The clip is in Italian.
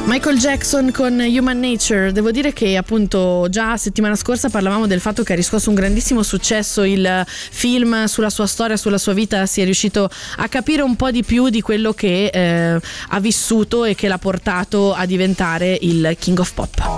Michael Jackson con Human Nature. Devo dire che appunto già settimana scorsa parlavamo del fatto che ha riscosso un grandissimo successo il film sulla sua storia, sulla sua vita. Si è riuscito a capire un po' di più di quello che ha vissuto e che l'ha portato a diventare il King of Pop.